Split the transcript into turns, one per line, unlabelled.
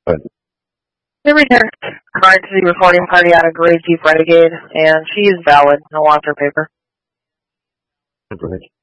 They returned card to the recording party out of Grave Deep Renegade, and she is valid. No longer paper.
Right.